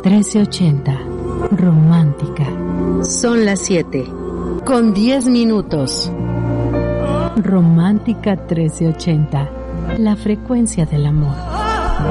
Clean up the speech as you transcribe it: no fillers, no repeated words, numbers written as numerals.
1380. Romántica. Son las 7:10. Romántica 1380. La frecuencia del amor.